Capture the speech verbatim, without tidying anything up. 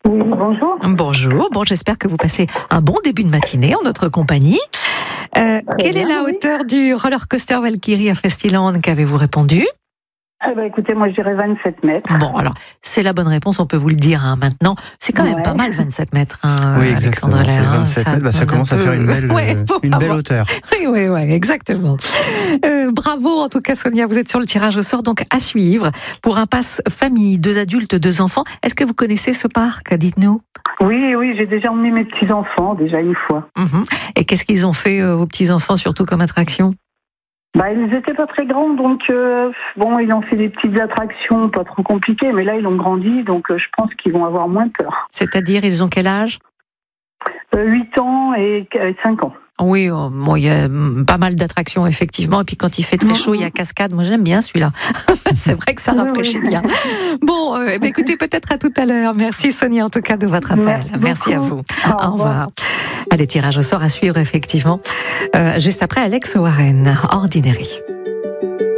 Oui, bonjour. Bonjour, bon, j'espère que vous passez un bon début de matinée en notre compagnie. Euh, quelle bien, est la oui. hauteur du roller coaster Valkyrie à Festiland? Qu'avez-vous répondu? Eh ben, écoutez, moi je dirais vingt-sept mètres. Bon, alors, c'est la bonne réponse, on peut vous le dire hein, maintenant. C'est quand même Ouais. pas mal, vingt-sept mètres, hein, Oui, Alexandre exactement. C'est Lair, hein, vingt-sept mètres, bah, ça demande commence un à faire peu- une belle, Ouais, euh, faut une belle avoir- hauteur. Oui, oui, oui, exactement. Euh, bravo, en tout cas, Sonia, vous êtes sur le tirage au sort, donc à suivre pour un pass famille, deux adultes, deux enfants. Est-ce que vous connaissez ce parc? Dites-nous. Oui, oui, j'ai déjà emmené mes petits-enfants, déjà une fois. Mhm. Et qu'est-ce qu'ils ont fait, euh, vos petits-enfants, surtout comme attraction? Bah, ils n'étaient pas très grands, donc euh, bon, ils ont fait des petites attractions pas trop compliquées, mais là ils ont grandi, donc euh, je pense qu'ils vont avoir moins peur. C'est-à-dire, ils ont quel âge? Euh, huit ans et cinq ans. Oui, oh, bon, il y a mm, pas mal d'attractions, effectivement. Et puis quand il fait très chaud, il y a cascade. Moi, j'aime bien celui-là. C'est vrai que ça Oui, rafraîchit oui. bien. Bon, euh, eh bien, écoutez, peut-être à tout à l'heure. Merci Sonia, en tout cas, de votre appel. Merci Merci à beaucoup. vous. Au Au revoir. revoir. Allez, tirage au sort à suivre, effectivement. Euh, juste après, Alex Warren, Ordinary.